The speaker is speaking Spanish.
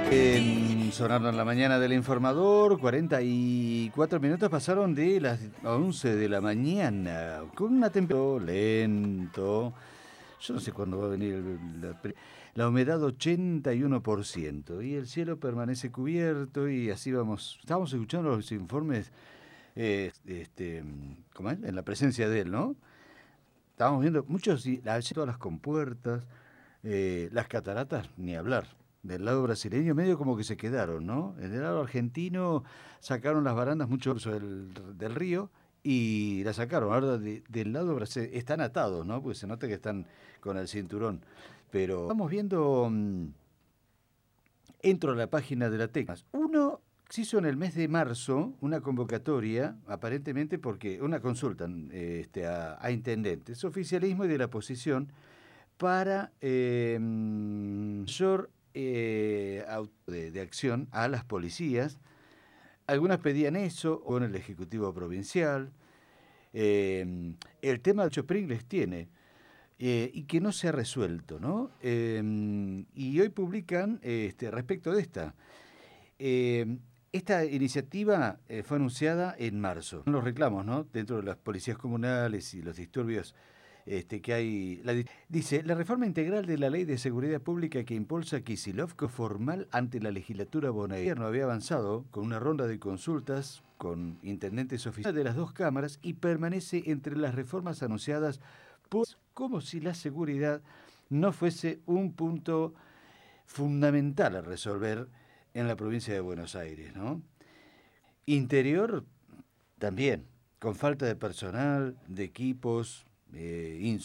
Sonaron en la mañana del informador, 44 minutos pasaron de las 11 de la mañana, con una temperatura lento. Yo no sé cuándo va a venir la humedad 81% y el cielo permanece cubierto y así vamos. Estábamos escuchando los informes, ¿cómo es? En la presencia de él, ¿no? Estábamos viendo muchos, todas las compuertas, las cataratas, ni hablar. Del lado brasileño medio como que se quedaron, ¿no? En el lado argentino sacaron las barandas mucho del río y las sacaron. Ahora del lado brasileño están atados, ¿no? Porque se nota que están con el cinturón. Pero estamos viendo, entro a la página de la TECMAS. Uno se hizo en el mes de marzo una convocatoria, aparentemente porque una consulta a intendentes, oficialismo y de la oposición, para mayor de acción a las policías. Algunas pedían eso, o en el Ejecutivo Provincial. El tema de Nacho Pringles tiene, y que no se ha resuelto, ¿no? Y hoy publican respecto de esta. Esta iniciativa fue anunciada en marzo. Los reclamos, ¿no? Dentro de las policías comunales y los disturbios que hay. Dice, la reforma integral de la Ley de Seguridad Pública que impulsa Kicillof, formal ante la legislatura bonaerense, había avanzado con una ronda de consultas con intendentes oficiales de las dos cámaras y permanece entre las reformas anunciadas como si la seguridad no fuese un punto fundamental a resolver en la provincia de Buenos Aires, ¿no? Interior también, con falta de personal, de equipos,